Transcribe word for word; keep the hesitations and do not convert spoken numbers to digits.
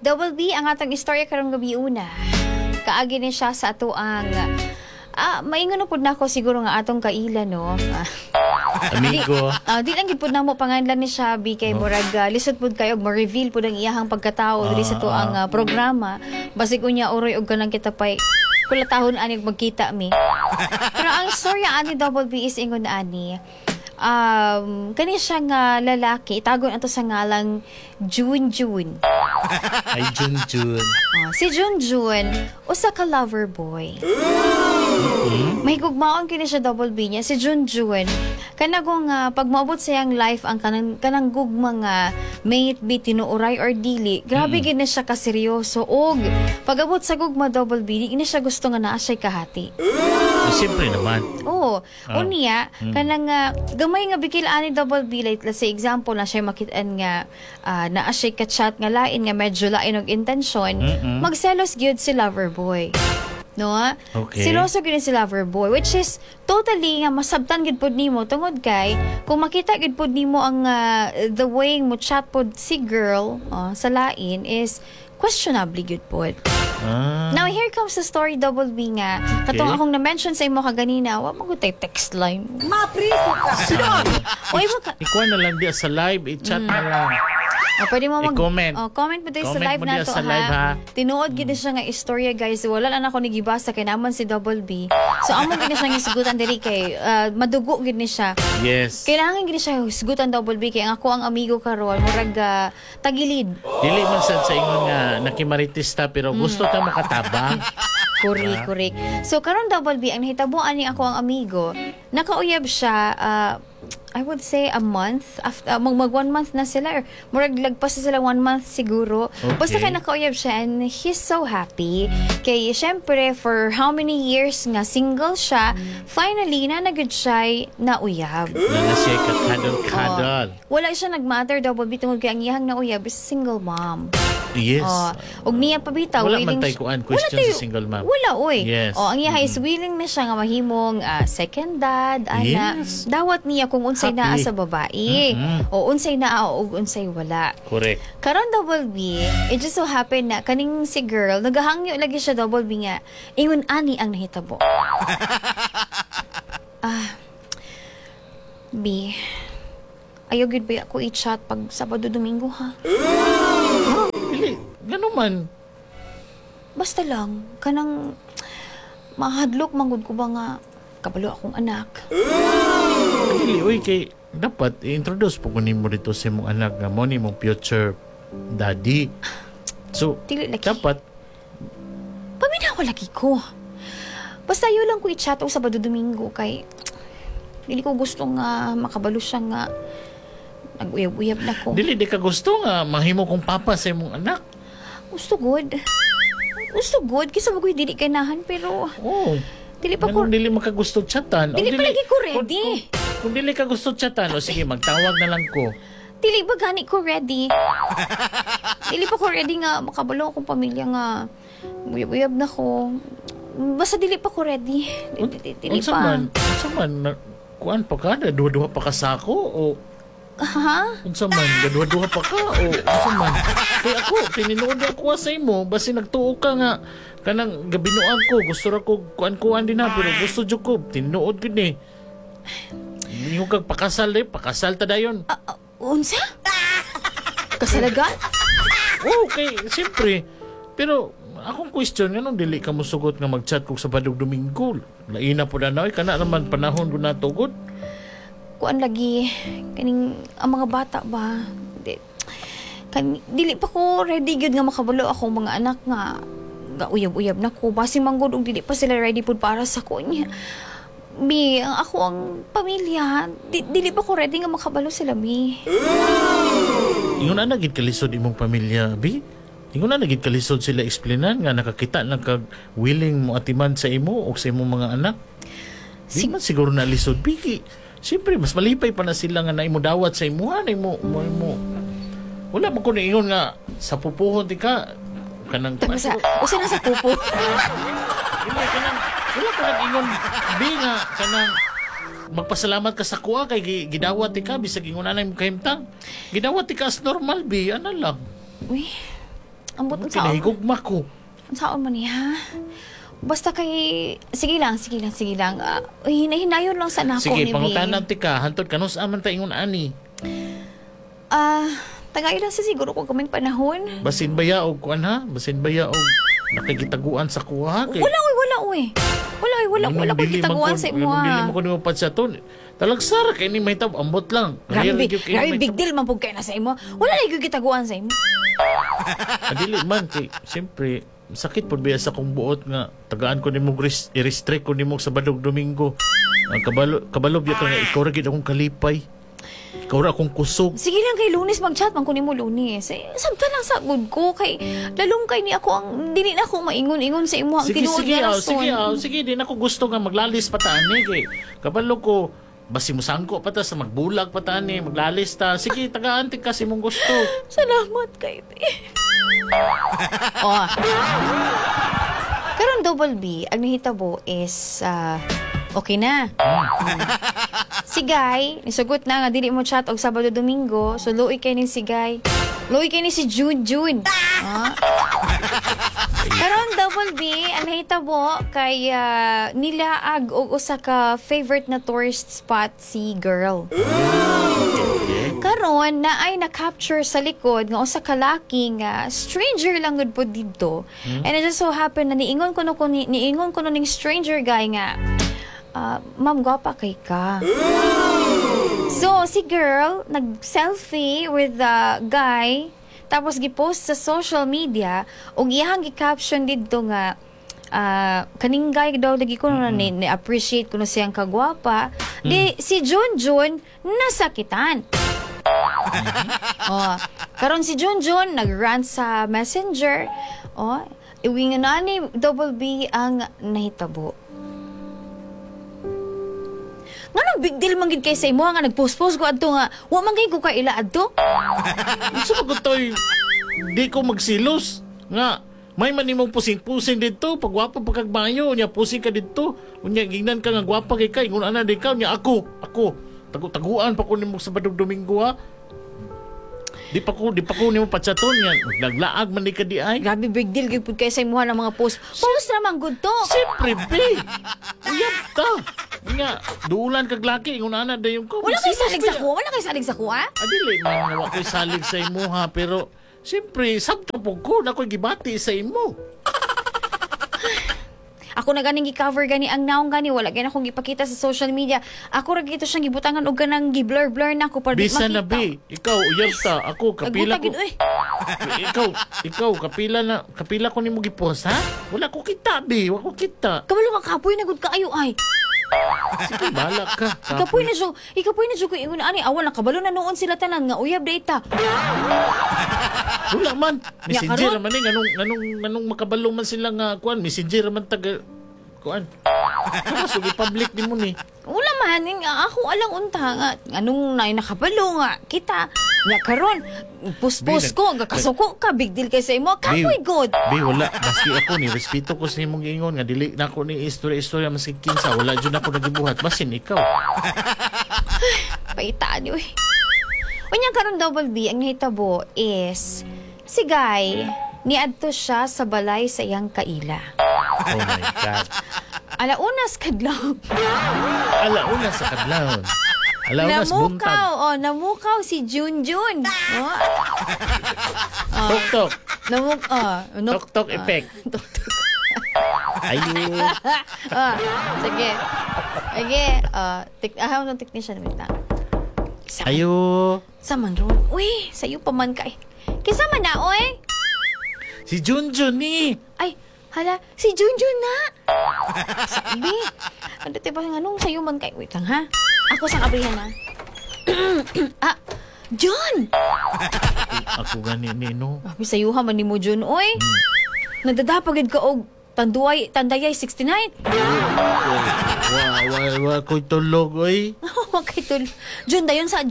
Double B, ang atong istorya karong gabi una. Kaagi ni siya sa ato ang ah, maingon na pud nako siguro nga atong kaila no. Ah, Amigo. uh, di lang gid pud namo panganlan ni Shabby kay Oh. murag uh, lisod pud kayo mo-reveal pud ang iyahang pagkatao diri sa to ang uh, programa. Basig unya uroy og kanang kita pay kulatahon ani magkita mi. Pero ang istorya ani Double B is ingon ani. Um, kani siya nga lalaki, itagon ato sa ngalang June June. Ay, Jun Jun. Oh, si June June, usa ka lover boy. Mm-hmm. May gugmaon kini siya Double B niya si June June. Kanagong uh, pag maabot sayang life ang kanang kanang gugma nga may it be tinuuray or dili. Grabe mm. gini siya ka seryoso og pag-abot sa gugma Double B, di ni siya gusto nga naa siya kahati. Eh, siyempre naman. Oo. Ah. Unya, Mm. kanang uh, gamay nga bigil ani Double B, like let's say example na siya makitaan nga uh, naa siya ka-chat nga lain nga medyo lain og intensyon, Mm-mm. magselos gyud si lover boy. No? Okay. Siloso gyud si lover boy, which is totally nga masabtan gyud pod nimo tungod kay kung makita gyud pod nimo ang uh, the way mo chat pod si girl uh, sa lain is questionably good pod. Ah. Now, here comes the story, Double B nga. Okay. Katong akong na-mention sa imo kaganina, wa mo ko tay text line. Mapriso ka! Sidon! Oy, mo ka... Ikuha na lang diya sa live, i-chat na lang. Oh, pwede mo mag... I-comment. Oh, comment mo tayo sa Comment live mo na diya to, sa live, ha? Tinuod gid siya nga istorya, guys. Wala lang ako nigibasa kay naman si Double B. So, amo gid siya nga isgutan diri kay uh, madugo gid ni siya. Yes. Kailangan gid siya isgutan Double B kay ang ako ang amigo karon murag uh, tagilid. Dili man sad sa ingon nga nakimaritista pero gusto ta makatabang. Correct, correct. So, karon Double B, ang nahitabuan ni ako ang amigo, nakauyab siya, uh, I would say a month, after, uh, mag, mag one month na sila, or murag lagpas na sila one month siguro. Okay. Basta kaya nakauyab siya and he's so happy. Kaya syempre, for how many years nga single siya, finally, nanagod siya nauyab. Na siya kadol-kadol. Oh, wala siya nagmatter, Double B, tungod kaya ang iyahang nauyab is single mom. Yes. Oh, og niya pa bitaw Wala man willing tay siya- kuan Wala question tayo- sa single mom. Wala oy. Yes. Oh, ang iya is willing na siya nga mahimong ah, second dad ana. Yes. Dawat niya kung unsay naa Happy. sa babae Mhm. o unsay naa o unsay wala. Correct. Karon Double B, it just so happen na kaning si girl nagahangyo lagi siya Double B nga ingon ani ang nahitabo. Ah. B. Ayaw gid ba ako i-chat pag Sabado Domingo ha? Dili. Ganun man. Basta lang, kanang mahadlok manggod ko ba nga kabalo akong anak. Dili. Uy, kay dapat i-introduce po kunin mo dito sa imong anak nga mo ni mong future daddy. So, Dili lagi. dapat Paminawa lagi ko. Basta yun lang ko i-chat o Sabado Domingo kay dili ko gusto nga makabalo siya nga nag-uyab-uyab na ko. dili di ka gusto nga mahimo kong papa sa imong anak. Gusto good. Gusto good. Kisa bagoy dili kanahan pero Oh. dili pa ko Ganun dili makagusto chatan. O Dili pa lagi ko ready. Kung, kung, kung dili ka gusto chatan, o sige, magtawag na lang ko. dili ba gani ko ready. Dili pa ko ready nga makabalo akong pamilya nga uyab-uyab na ko. Basta dili pa ko ready. Dili, dili, dili Unsa pa. man, unsa man, na- kuan pa ka, na duha-duha pa ka sa ako, o Ha? unsa man, na duha-duha pa ka, o unsa man. Kaya ako, tininood ako sa imo, basi nagtuo ka nga, kanang gabinuan ko, gusto ra ko kuan-kuan din na, pero gusto jud ko, tininood ko ni. Yung kag pakasal eh, pakasal ta dayon. Ah, ah, unsa? Kasalagan? Okay, siyempre. Pero, akong question, anong dili ka mo sugot nga mag-chat kung Sabado Domingo? Laina po na na, kana naman panahon ko na tugod. Kuan lagi kaning ang mga bata ba di, kan, dili pa ko ready gyud nga makabalo akong mga anak nga ga uyab-uyab na ko basi manggod og dili pa sila ready pud para sa kunya. Bi, ang ako ang pamilya, di, dili pa ko ready nga makabalo sila, Bi. Ingon na nagid kalisod imong pamilya, Bi? Ingon na nagid kalisod sila explainan nga nakakita lang kag willing mo atiman sa imo o sa imong mga anak? Di Sig- man siguro na lisod, Bi. Siyempre, mas malipay pa na sila nga na imo dawat sa imo, na imo, mo, imo. Wala mo ko ingon nga sa pupuhon di ka kanang Usa, usa na sa pupo. Hindi, kanang, wala ka nang ingon, Bi nga, kanang, magpasalamat ka sa kuha kay gi- gidawat ti ka bisag ingon anay mo kahimtang. Gidawat ti ka as normal, Bi, ano lang. Uy, Ambot ang saon. Pinahigugma ko. Ang saon man niya. Basta kay... Sige lang, sige lang, sige lang. Uh, hinahinayon lang sa nako Sige, ni B. pangutanan ti ka. Hantod ka, nung saan man tayo ingon ani. Ah, tagay lang sa siguro kung kaming panahon. Basin baya o kuan ha? Basin baya o nakikitaguan sa kuha. Kay, Wala, uy, wala, uy. Wala, uy, wala, wala ko kitaguan sa imo, Dili ha. mo ko ni mo sa to. Talagsar, kay ni may tab, ambot lang. Grabe, Rare gyud kay grabe, may big tab- deal man po kayo na sa imo. Wala na yung kitaguan sa imo. Ah, dili man, kay, siyempre, sakit po biya sa kong buot nga. Tagaan ko ni mo, i-restrict ko ni mo sa Badog Domingo. Ang kabalo, kabalo biya ka nga, ikaw ra gid akong kalipay. Ikaw ra akong kusog. Sige lang kay Lunes mag-chat man kunin mo Lunes. Eh, sabta lang sa good ko kay lalong kay ni ako ang dili na ako maingon-ingon sa imo ang Sige, tinuod sige, nga aw, rason. sige, aw, sige, di na ko gusto nga maglalis pa tani kay kabalo ko basi mo sangko pa ta sa magbulag pa tani, maglalis ta. Sige, tagaan ti kasi mong gusto. Salamat kay B. Oh. Karon double B, ang nahitabo is ah, okay na. Si Guy, nisugot na nga dili mo chat og Sabado Domingo, so luoy kay ni si Guy. Luoy kay ni si June June. Ah. Karon double B, ang nahitabo kay ah, nilaag og usa ka favorite na tourist spot si girl. Karon na ay na-capture sa likod nga usa ka laki nga stranger lang gud po didto. And it just so happen na niingon ko no ko ni, niingon ko no ning stranger guy nga ah, ma'am gwapa kay ka. So si girl nag-selfie with the guy tapos gipost sa social media ug iyang gi-caption didto nga ah, kaning guy daw lagi ko na ni, ni appreciate ko na siyang kagwapa. Di si Jun Jun nasakitan. Oh, karon si Jun Jun nag-rant sa Messenger. Oh, iwing na ni double B ang nahitabo. Nga big deal man gid kay sa imo nga nag-post-post ko adto nga wa man kay ko ka ila adto. Gusto ko toy di ko magsilos nga may man imong pusing-pusing dito pag gwapa pa kag bayo nya pusing ka dito unya gingnan ka nga gwapa kay kay ngun ana di ka nya ako ako tagu-taguan pa ko nimo sa Badog Domingo ha. Di pa ko di pa ko nimo patsaton nya naglaag man di ka di ay. Grabe big deal gid pud kay sa imo ng mga post. Post naman good to. Siyempre, be. Uyab ta. Nga, duulan kag laki ngun ana dayon ko. Wala kay Magsilos salig ba sa ya? kuha, wala kay salig sa kuha. Adili man nga wa ko'y salig sa imo ha, pero siyempre, sabto po ko na ko'y gibati sa imo. Ako na ganing gi-cover gani ang naong gani wala gani akong gipakita sa social media. Ako ra gito siyang gibutangan og ganang gi-blur-blur na ako para di Bisa makita. na, be. Ikaw, uyab ta. Ako, kapila Nagbuta ko. gid oy. ikaw, ikaw, kapila na, kapila ko nimo gipost, ha? Wala ko kita, be. Wala ko kita. Kabalo ka kapoy na gud kaayo ay. Sige, balak ka. Ikapoy na siya, ikapoy na siya ko ingon ani awan na kabalo na noon sila tanan nga uyab data. Wala man. Ya, Messenger karon? man eh. Ganong, ganong, ganong makabalo man sila nga, kuan. Messenger man taga, kuan. Kaso, i-public din mo ni. Wala man ning ako alang unta nga anong nay nakabalo nga kita. Nya karon post-post Bi, ko nga kasuko ka big deal kay sa imo. Kapoy god. Be, wala. Maski ako ni, respeto ko sa imong ingon nga, dili na ako ni istorya-istorya maski kinsa. Wala dyan ako nagibuhat. Basin, ikaw. Paitaan yo. Unya karon double B ang nahitabo is si Guy niadto siya sa balay sa iyang kaila. Oh my God. Alaunas kadlaw. Alauna sa kadlawon. Alaunas buntag. Namukaw, oh, namukaw si Junjun. Oh. Tok-tok. Namuk ah, no, Tok-tok effect. Tok-tok. Ayun. Ah, sige. Sige, ah, tik ah, no technician wait lang. Sa, Ayo. sa man ron. Uy, sayo pa man kay. Kisa man na, oy. Si Junjun ni. Ay, hala, si Junjun na. Sabi. Ano tayo ba nga nung sayo man kay. Wait lang, ha? Ako sa kabrihan, ha? ah, John! Ako gani ni no. Abi sayuha man ni mo, John, oy. Nadadapagid ka og tanduay, tandayay sixty-nine. Wa wa wa ko'y tulog oy. Okay, tul. John, dayon sa